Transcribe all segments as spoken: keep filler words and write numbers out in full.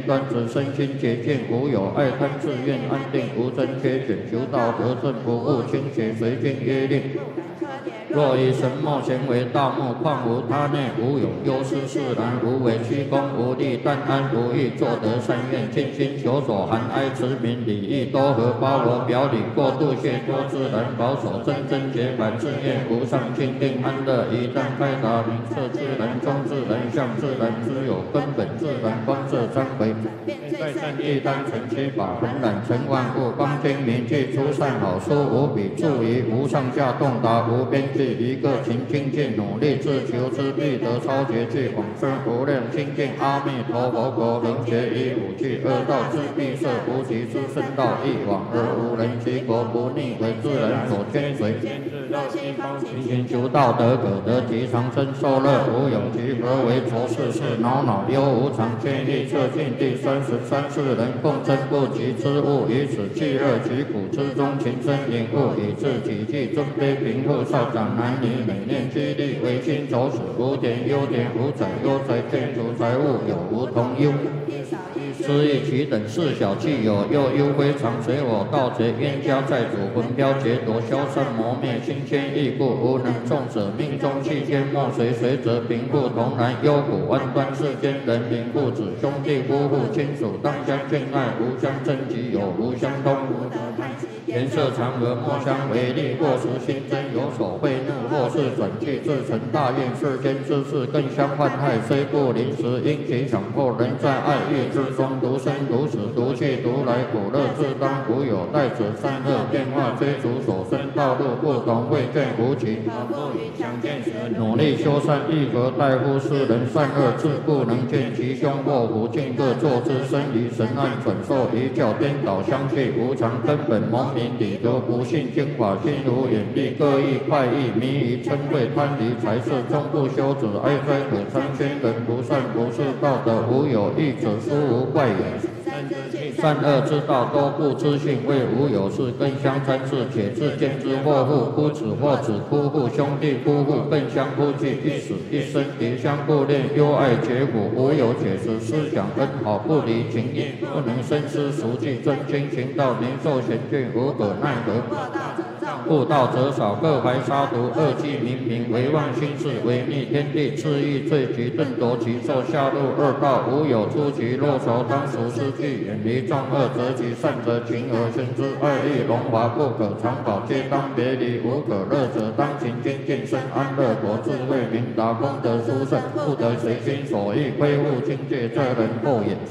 端子，身心洁净，无有爱贪自愿，安定无争缺卷，求道得正不误，清洁随经约令。若以神墨咸为大木，况无他内，无有忧思释然，无为虚空，无力，但安无欲，作得善愿，尽心求所含哀慈悯礼义多合，包罗表里，过度谢多自然，保守真真洁白，自愿无上清定安乐，一旦开达明色自然，中自然，相自然，知有根本自然，光色三回。在善意单纯七法，浑然成万物，光精明具出善好书，无比注疑，无上下洞达，无边际，一个勤精进努力自求之必得超绝句，往生无量清净阿弥陀佛国，能学以五句二道之必摄，无极之深道一往而无人其国，不逆为自然所牵随，勤勤求道德可得其长生受乐，无有其何为浊世事，恼恼忧无常，千亿彻尽第三十三世人共争不及之物，以此气乐其苦之中，情深隐悟，以致己具尊卑贫富少长男女，每念激励为心走死，无点优点无载忧财建筑财物有无同忧。失意其等事小气有，又忧非常，随我盗贼冤家债主，魂飘劫夺，消散磨灭，心牵意故，无能众者命中气间莫随随则贫富同然，忧苦弯端世间人民父子兄弟夫妇亲属当相敬爱，无相争己有无相通，颜色常和莫相为利，或时心真有所贿怒，或是转去自成大愿，世间之事更相患害，虽不临时因其强迫，人在爱欲之中独生独死，独去独来，苦乐自当无有待者，善恶变化追逐所生道路不同，未见无情，努力修善亦何待乎世人，善恶自不能见，其凶祸福尽各作之，生于神暗转受一教颠倒相去，无常根本蒙明理得不信经法，心如眼力各异快意，迷于嗔恚贪离财色，终不修止哀哉可参宣人不善不是道德，无有义者殊无怪也。善恶之道多不知性，为无有事更相参事，且自见之祸父夫子或子夫妇兄弟夫妇更相夫妻，一死一生敌相顾恋，忧爱结果，无有解释思想恩好，不离情义，不能深思熟记，真经行道年寿贤俊，无可奈何。悟道者少，各怀杀毒，恶计冥冥，唯妄心事，违逆天地，恣意罪极，顿夺其寿，下入恶道，无有出其若仇，当属失去，远离众恶，择其善者，勤而行之，爱欲荣华不可长保，皆当别离，无可乐者，当勤精进，生安乐果，智慧明达，功德殊胜，不得随心所欲，亏误境界，这人后也。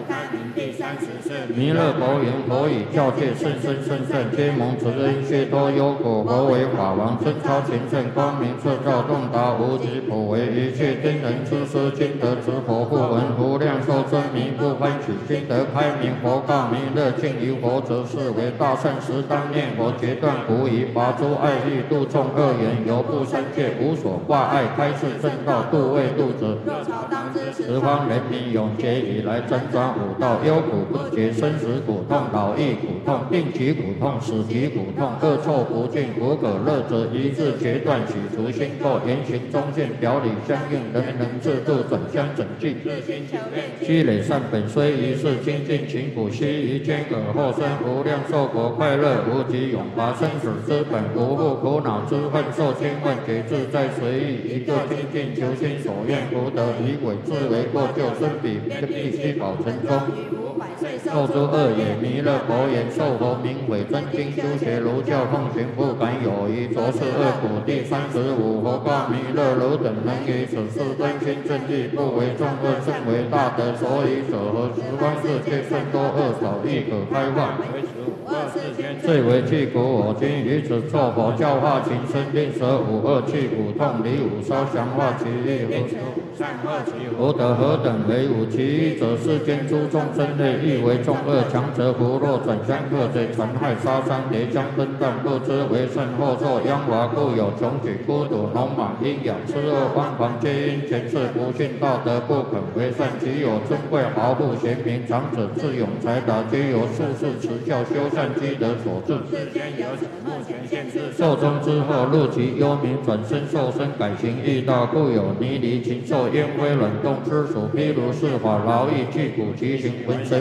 弥勒佛言：佛以教戒甚深甚善，皆蒙慈恩，皆多忧苦。佛为法王，真超前圣，光明彻照，洞达无极，普为一切天人之师，今得持佛不闻，无量寿真迷不欢喜，今得开明。佛告弥勒：敬于佛者，是为大圣时，当念佛，决断狐疑，拔诸爱欲，度众恶缘，犹不三界，无所挂碍，开示正道，度未度者。十方人民永劫以来，挣扎五道，忧苦不绝，生死苦痛，老易苦痛，病疾苦痛，死疾苦痛，恶臭不尽，无可乐者，一致决断，洗除心垢，言行中现，表里相应，人能制度，转相整净。积累善本，虽一世精进勤苦，须臾间尔后生无量寿国，快乐无极，永拔生死之本，不负苦恼之恨，受千万劫自在随意，一个精进求心所愿，福德以伪自为过，救生彼必须保成功。受诸恶也。弥勒佛言：受佛名为真经，修学儒教，奉行不敢有疑，着是恶苦。第三十五，佛告弥勒：汝等能于此事真心正义，不为众恶，甚为大德。所以者何？十方世界甚多恶少，亦可开化。最为去苦，我今于此作佛教化情深，令舍五恶去苦痛，离五烧降化其意。福德何等为无？其一者，世间诸众生类，亦欲为众恶，强则不弱，转相克贼，残害杀伤，叠将登旦，不知为甚，后受殃华，故有穷举、孤独、农莽、阴阳、痴恶、妄狂，皆因前世不信道德，不肯为善。其有尊贵、豪富、贤明、长者、智勇、才达，皆由术士持教修善积德所致。世间有此目前现世，寿终之后，入其幽冥，转身受身，改行易道，故有泥犁禽兽、烟灰、冷冻、吃鼠，譬如是法，劳役、锯骨、极刑、浑身。